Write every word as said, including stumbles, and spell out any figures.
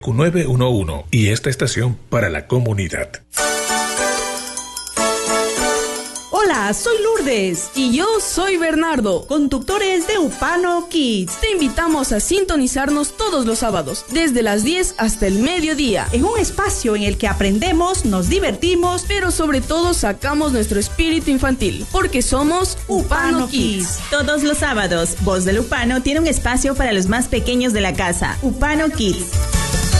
nueve uno uno y esta estación para la comunidad. Hola, soy Lourdes. Y yo soy Bernardo, conductores de Upano Kids. Te invitamos a sintonizarnos todos los sábados, desde las diez hasta el mediodía, en un espacio en el que aprendemos, nos divertimos, pero sobre todo sacamos nuestro espíritu infantil, porque somos Upano, Upano Kids. Kids. Todos los sábados, Voz del Upano tiene un espacio para los más pequeños de la casa, Upano Kids.